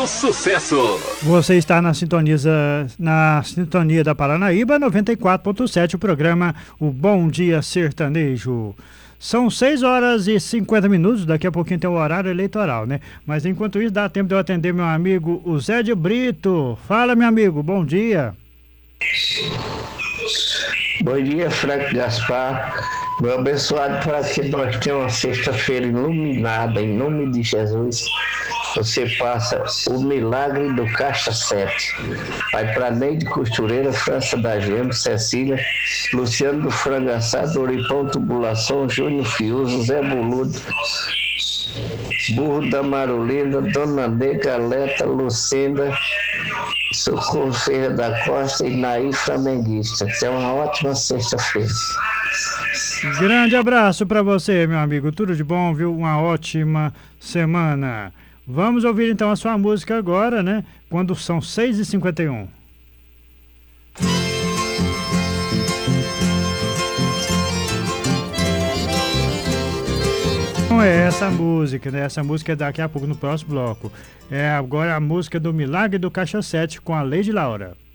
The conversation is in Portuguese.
do Sucesso. Você está na sintonia da Paranaíba 94.7, o programa O Bom Dia Sertanejo. São 6 horas e 50 minutos, daqui a pouquinho tem o horário eleitoral, né? Mas enquanto isso, dá tempo de eu atender meu amigo, o Zé de Brito. Fala, meu amigo, bom dia. Bom dia, Franco Gaspar. Meu abençoado, para que nós tenhamos uma sexta-feira iluminada, em nome de Jesus. Você passa o milagre do Caixa 7. Vai para Neide Costureira, França da Gema, Cecília, Luciano do Frango Assado, Oripão Tubulação, Júnior Fiuso, Zé Boludo, Burro da Marolina, Dona Negra, Leta, Lucinda, Socorro Ferreira da Costa e Naí Flamenguista. Tenha uma ótima sexta-feira. Grande abraço para você, meu amigo. Tudo de bom, viu? Uma ótima semana. Vamos ouvir então a sua música agora, né? Quando são 6h51. Não é essa música, né? Essa música é daqui a pouco no próximo bloco. É agora a música do Milagre do Caixa 7 com a Lady Laura.